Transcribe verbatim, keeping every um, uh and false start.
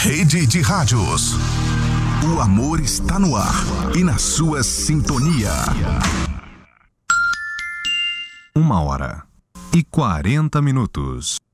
Rede de Rádios. O amor está no ar e na sua sintonia. Uma hora e quarenta minutos.